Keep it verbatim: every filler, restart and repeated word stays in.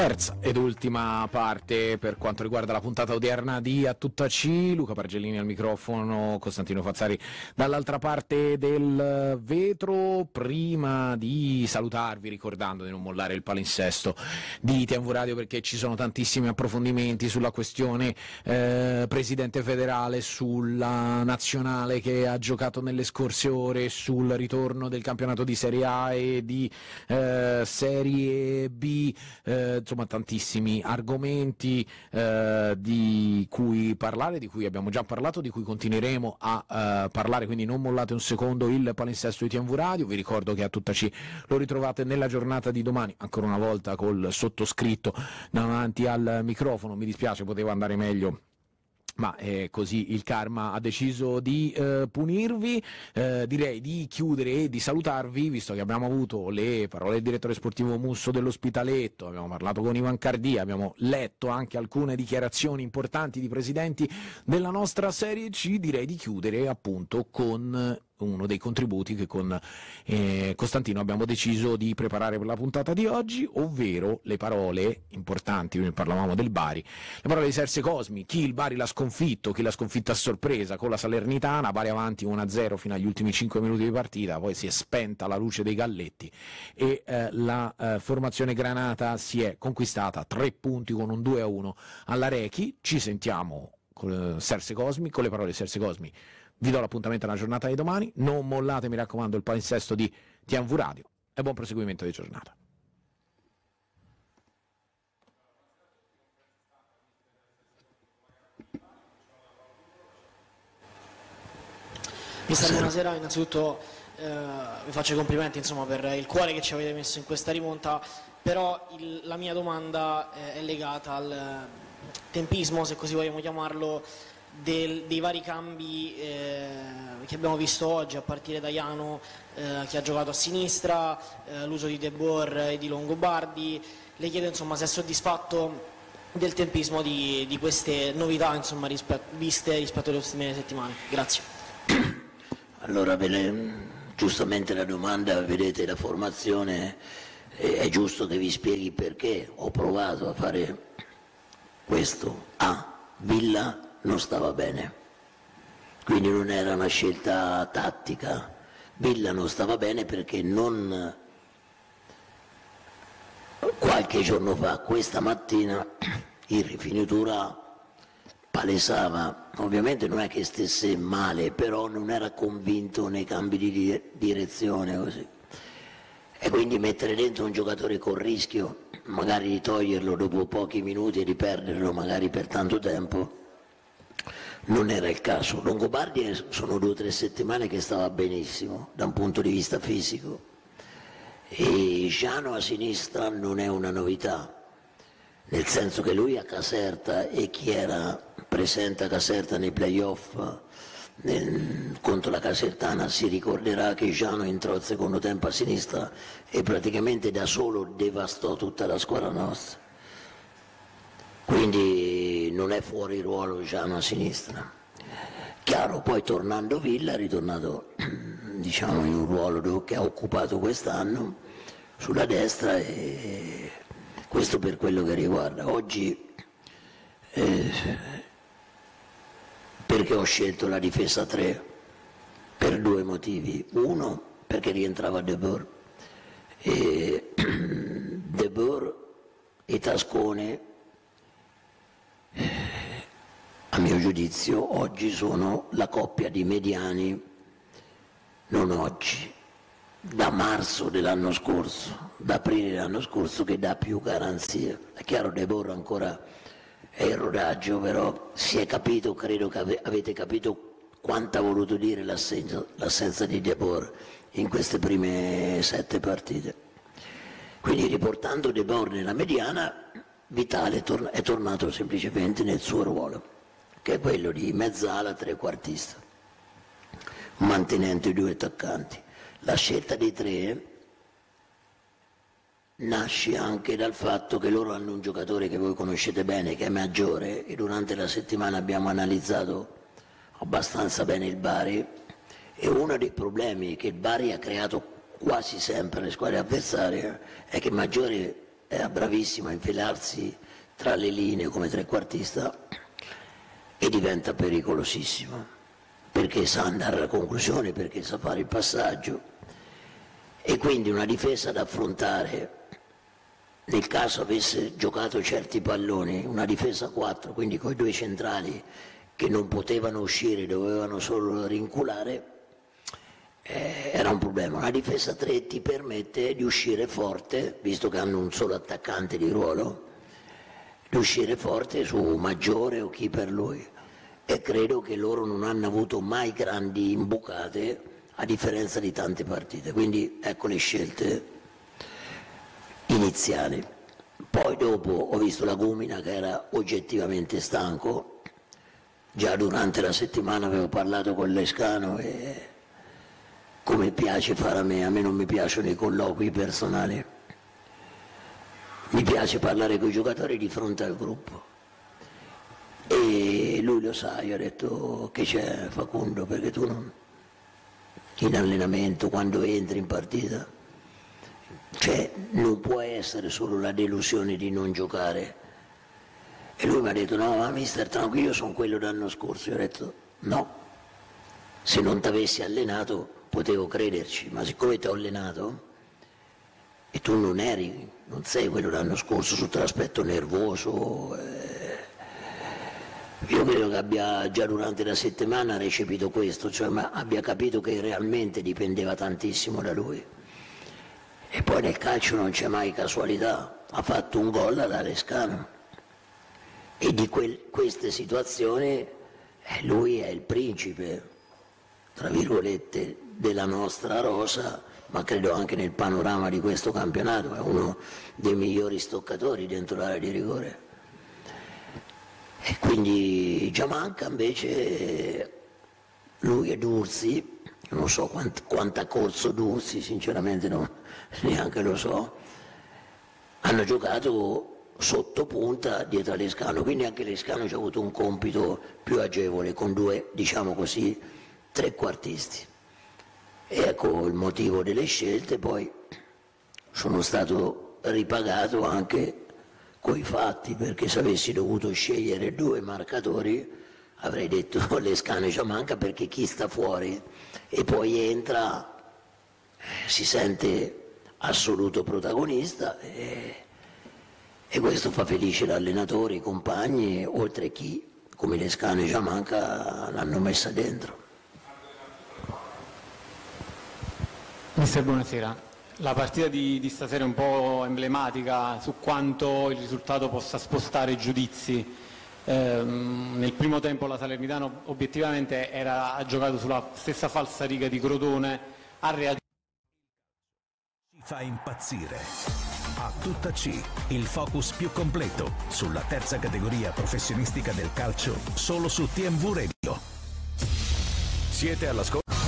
Terza ed ultima parte per quanto riguarda la puntata odierna di A Tutta C. Luca Pargellini al microfono, Costantino Fazzari dall'altra parte del vetro. Prima di salutarvi, ricordando di non mollare il palinsesto di T V Radio, perché ci sono tantissimi approfondimenti sulla questione eh, presidente federale, sulla nazionale che ha giocato nelle scorse ore, sul ritorno del campionato di Serie A e di eh, Serie B, eh, insomma tantissimi argomenti eh, di cui parlare, di cui abbiamo già parlato, di cui continueremo a eh, parlare, quindi non mollate un secondo il palinsesto di T V Radio. Vi ricordo che A Tutta C lo ritrovate nella giornata di domani, ancora una volta col sottoscritto davanti al microfono. Mi dispiace, poteva andare meglio, ma eh, così il karma ha deciso di eh, punirvi. Eh, direi di chiudere e di salutarvi, visto che abbiamo avuto le parole del direttore sportivo Musso dell'Ospitaletto, abbiamo parlato con Ivan Cardia, abbiamo letto anche alcune dichiarazioni importanti di presidenti della nostra Serie C. Direi di chiudere appunto con uno dei contributi che con eh, Costantino abbiamo deciso di preparare per la puntata di oggi, ovvero le parole importanti. Noi parlavamo del Bari, le parole di Serse Cosmi: chi il Bari l'ha sconfitto, chi l'ha sconfitta a sorpresa con la Salernitana, Bari avanti uno a zero fino agli ultimi cinque minuti di partita, poi si è spenta la luce dei galletti e eh, la eh, formazione granata si è conquistata tre punti con un due a uno alla Rechi. Ci sentiamo con Serse Cosmi, con le parole di Serse Cosmi. Vi do l'appuntamento alla giornata di domani, non mollate, mi raccomando, il palinsesto di T V Radio e buon proseguimento di giornata. Mister, buonasera, innanzitutto eh, vi faccio i complimenti, insomma, per il cuore che ci avete messo in questa rimonta, però il, la mia domanda eh, è legata al tempismo, se così vogliamo chiamarlo, Del, dei vari cambi eh, che abbiamo visto oggi, a partire da Jano eh, che ha giocato a sinistra, eh, l'uso di De Boer e di Longobardi. Le chiedo, insomma, se è soddisfatto del tempismo di, di queste novità, insomma, rispetto, viste rispetto alle ultime settimane. Grazie. Allora, giustamente la domanda, vedete la formazione, è giusto che vi spieghi perché ho provato a fare questo. A, Villa non stava bene, quindi non era una scelta tattica. Villa non stava bene perché non qualche giorno fa, questa mattina, in rifinitura palesava, ovviamente non è che stesse male, però non era convinto nei cambi di direzione così. E quindi mettere dentro un giocatore con rischio magari di toglierlo dopo pochi minuti e di perderlo magari per tanto tempo non era il caso. Longobardi sono due o tre settimane che stava benissimo da un punto di vista fisico, e Jano a sinistra non è una novità, nel senso che lui a Caserta, e chi era presente a Caserta nei playoff nel, contro la Casertana si ricorderà che Jano entrò al secondo tempo a sinistra e praticamente da solo devastò tutta la squadra nostra. Quindi non è fuori ruolo Jano a sinistra. Chiaro, poi tornando Villa è ritornato, diciamo, in un ruolo che ha occupato quest'anno sulla destra, e questo per quello che riguarda. Oggi eh, perché ho scelto la difesa tre? Per due motivi. Uno, perché rientrava De Boer, e De Boer e Tascone, a mio giudizio oggi sono la coppia di mediani, non oggi, da marzo dell'anno scorso, da aprile dell'anno scorso, che dà più garanzie. È chiaro, De Boer ancora è in rodaggio, però si è capito, credo che ave- avete capito quanto ha voluto dire l'assenza, l'assenza di De Boer in queste prime sette partite. Quindi, riportando De Boer nella mediana, Vitale è, tor- è tornato semplicemente nel suo ruolo, che è quello di mezzala trequartista, mantenendo i due attaccanti. La scelta dei tre nasce anche dal fatto che loro hanno un giocatore che voi conoscete bene, che è Maggiore, e durante la settimana abbiamo analizzato abbastanza bene il Bari, e uno dei problemi che il Bari ha creato quasi sempre alle squadre avversarie è che Maggiore era bravissimo a infilarsi tra le linee come trequartista e diventa pericolosissimo, perché sa andare alla conclusione, perché sa fare il passaggio, e quindi una difesa da affrontare nel caso avesse giocato certi palloni, una difesa a quattro, quindi con i due centrali che non potevano uscire, dovevano solo rinculare, eh, era un problema. Una difesa a tre ti permette di uscire forte, visto che hanno un solo attaccante di ruolo, di uscire forte su Maggiore o chi per lui, e credo che loro non hanno avuto mai grandi imbucate a differenza di tante partite, quindi ecco le scelte iniziali. Poi dopo ho visto Lagumina che era oggettivamente stanco, già durante la settimana avevo parlato con Lescano e come piace fare a me, a me non mi piacciono i colloqui personali, mi piace parlare con i giocatori di fronte al gruppo, e lui lo sa, io ho detto che c'è Facundo, perché tu non, in allenamento quando entri in partita, cioè non può essere solo la delusione di non giocare. E lui mi ha detto no ma mister tranquillo, io sono quello dell'anno scorso. Io ho detto no, se non ti avessi allenato potevo crederci, ma siccome ti ho allenato e tu non eri, non sei quello dell'anno scorso sotto l'aspetto nervoso, eh, io credo che abbia già durante la settimana recepito questo, cioè ma abbia capito che realmente dipendeva tantissimo da lui. E poi nel calcio non c'è mai casualità, ha fatto un gol alla Lescano e di quel, queste situazioni eh, lui è il principe, tra virgolette, della nostra rosa, ma credo anche nel panorama di questo campionato, è uno dei migliori stoccatori dentro l'area di rigore. E quindi Giammanca invece, lui e Dursi, non so quant, quanto ha corso Dursi, sinceramente non, neanche lo so, hanno giocato sotto punta dietro a Lescano, quindi anche Lescano ci ha avuto un compito più agevole con due, diciamo così, trequartisti. E ecco il motivo delle scelte. Poi sono stato ripagato anche coi fatti, perché se avessi dovuto scegliere due marcatori avrei detto Lescano e Giammanca, perché chi sta fuori e poi entra eh, si sente assoluto protagonista e, e questo fa felice l'allenatore, i compagni, oltre a chi come Lescano e Giammanca l'hanno messa dentro. Mister, buonasera. La partita di, di stasera è un po' emblematica su quanto il risultato possa spostare i giudizi. Ehm, nel primo tempo la Salernitano obiettivamente era, ha giocato sulla stessa falsariga di Crotone, ha reagito. Ci fa impazzire. A tutta C, il focus più completo sulla terza categoria professionistica del calcio, solo su T M V Radio. Siete all'ascolto.